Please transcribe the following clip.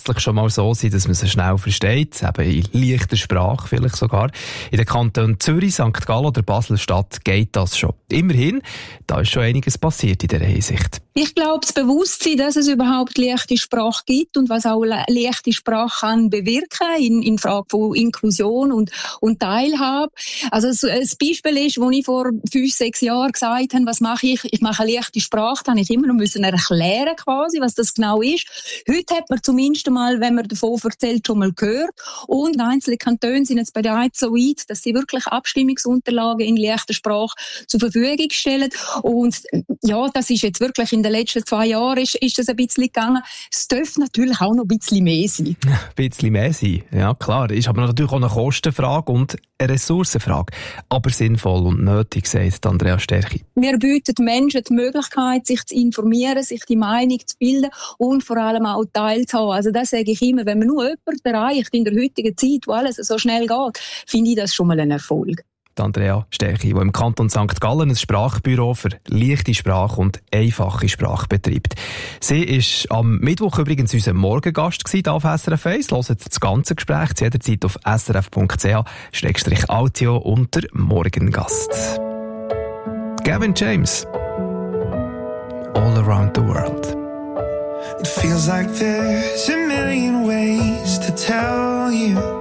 grundsätzlich schon mal so sein, dass man sie schnell versteht, eben in leichter Sprache vielleicht sogar. In den Kantonen Zürich, St. Gallen oder Basel-Stadt geht das schon. Immerhin, da ist schon einiges passiert in dieser Hinsicht. Ich glaube, das Bewusstsein, dass es überhaupt leichte Sprache gibt und was auch leichte Sprache kann bewirken in Frage von Inklusion und Teilhabe. Also ein Beispiel ist, wo ich vor 5-6 Jahren gesagt habe, was mache ich? Ich mache eine leichte Sprache, dann habe ich immer noch erklären quasi, was das genau ist. Heute hat man zumindest einmal, wenn man davon erzählt, schon mal gehört. Und einzelne Kantone sind jetzt bereits so weit, dass sie wirklich Abstimmungsunterlagen in leichter Sprache zur Verfügung stellen. Und ja, das ist jetzt wirklich in den letzten 2 Jahren ist das ein bisschen gegangen. Es dürfte natürlich auch noch ein bisschen mehr sein. Ein bisschen mehr sein, ja klar. Ist aber natürlich auch eine Kostenfrage und eine Ressourcenfrage. Aber sinnvoll und nötig, sagt Andrea Sterchi. Wir bieten Menschen die Möglichkeit, sich zu informieren, sich die Meinung zu bilden und vor allem auch teilzuhaben. Also das sage ich immer, wenn man nur jemanden erreicht in der heutigen Zeit, wo alles so schnell geht, finde ich das schon mal ein Erfolg. Andrea Sterchi, die im Kanton St. Gallen ein Sprachbüro für leichte Sprache und einfache Sprache betreibt. Sie ist am Mittwoch übrigens unser Morgengast hier auf SRF 1. Hört das ganze Gespräch jederzeit auf srf.ch/audio unter Morgengast. Gavin James. All Around the World. It feels like there's a million ways to tell you